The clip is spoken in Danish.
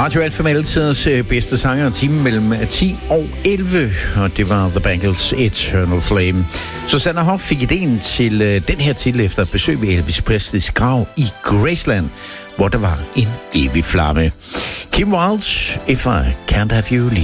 Radio 1 Melters bedste sanger, time mellem 10 og 11, og det var The Bangles' Eternal Flame. Susanne Hoff fik ideen til den her titel efter at besøge Elvis Presleys grav i Graceland, hvor der var en evig flamme. Kim Wilde, If I Can't Have You.